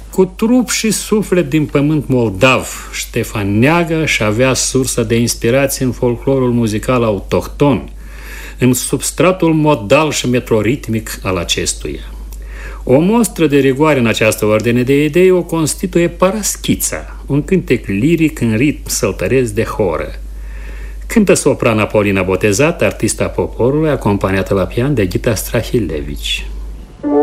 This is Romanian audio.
Cu trup și suflet din pământ moldav, Ștefan Neagă și avea sursă de inspirație în folclorul muzical autohton, în substratul modal și metroritmic al acestuia. O mostră de rigoare în această ordine de idei o constituie Paraschița, un cântec liric în ritm săltăresc de horă. Cântă soprana Paulina Botezat, artista poporului, acompaniată la pian de Ghita Strahilevici.